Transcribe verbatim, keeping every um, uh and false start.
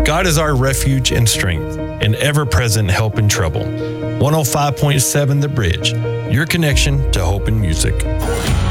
God is our refuge and strength, an ever-present help in trouble. one oh five point seven The Bridge, your connection to hope and music.